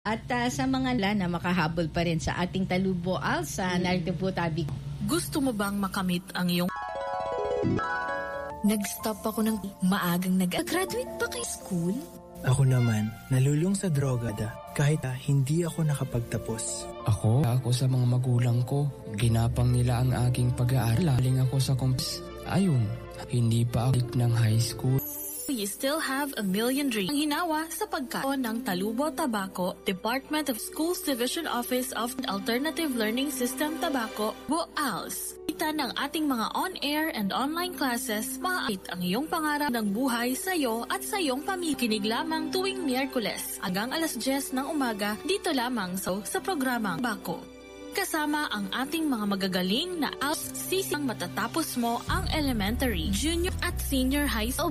At sa mga na makahabol pa rin sa ating Talubo Alsa, narito po tabi. Gusto mo bang makamit ang iyong... Nag-stop ako ng maagang graduate pa kay school? Ako naman, nalulung sa droga kahit hindi ako nakapagtapos. Ako sa mga magulang ko. Ginapang nila ang aking pag-aaral. Laling ako sa Ayun, hindi pa ako ng high school. You still have a million dreams. Ang hinawa sa pagkaon ng Talubo Tabaco, Department of Schools Division Office of Alternative Learning System Tabaco, BOALS. Kita ng ating mga on-air and online classes, maaabot ang iyong pangarap ng buhay sa iyo at sa iyong pamilya. Kinig lamang tuwing Miyerkules hanggang alas 10 ng umaga dito lamang sa programang Bako. Kasama ang ating mga magagaling na sising matatapos mo ang elementary, junior at senior high school.